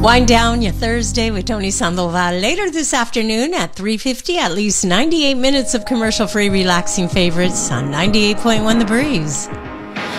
Wind down your Thursday with Tony Sandoval later this afternoon at 3:50. At least 98 minutes of commercial-free relaxing favorites on 98.1 The Breeze.